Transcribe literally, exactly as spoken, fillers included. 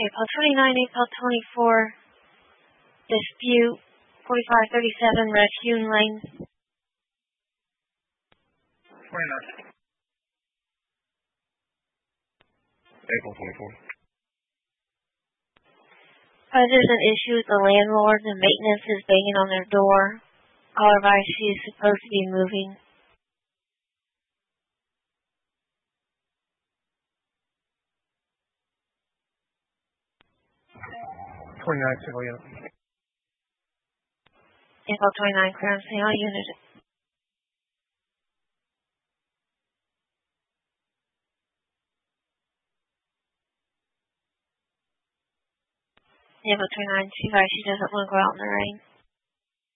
April twenty-ninth, April twenty-four, dispute forty-five thirty-seven Raccoon Lane. twenty-ninth. April twenty-fourth. Uh, there's an issue with the landlord. The maintenance is banging on their door. However, she is supposed to be moving. twenty-ninth, civil unit. April twenty-ninth, clearance sale unit. April twenty-ninth, she, she doesn't want to go out in the rain.